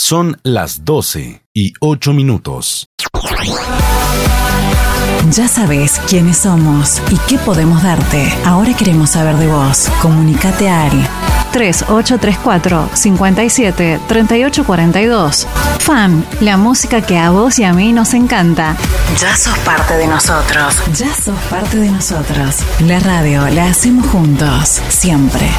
Son las 12:08. Ya sabes quiénes somos y qué podemos darte. Ahora queremos saber de vos. Comunicate al 3834-573842. FAM, la música que a vos y a mí nos encanta. Ya sos parte de nosotros. Ya sos parte de nosotros. La radio la hacemos juntos, siempre.